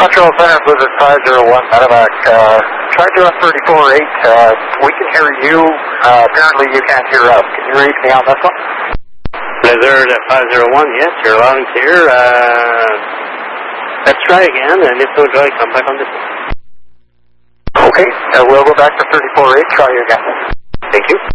Control Center, Blizzard 501, Medevac. Try doing 34.8. We can hear you. Apparently you can't hear us. Can you read me on this one? Blizzard 501, yes, you're loud and clear. Let's try again, and if no joy, come back on this one. Okay, we'll go back to 34.8. Try again. Thank you.